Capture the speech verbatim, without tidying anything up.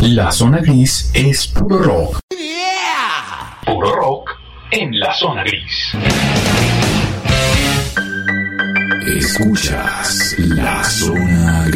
La zona gris es puro rock. Puro rock en la zona gris. Escuchas la zona gris.